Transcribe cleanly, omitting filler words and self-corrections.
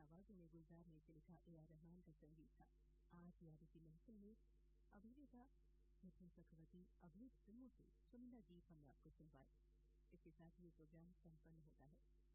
आवाजों में गुलजार ने इसे लिखा A.R. रहमान का संगीत था। आज यादों की महफिल में अभिनेता मिथुन चक्रवर्ती अभिनीत फिल्मों से चुनिंदा गीत हमने आपको सुनवाए। इसके साथ ही ये प्रोग्राम संपन्न होता है।